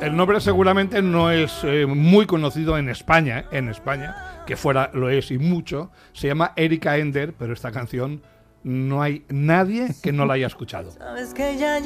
El nombre seguramente no es muy conocido en España, que fuera lo es y mucho. Se llama Erika Ender, pero esta canción no hay nadie que no la haya escuchado. Sabes que ya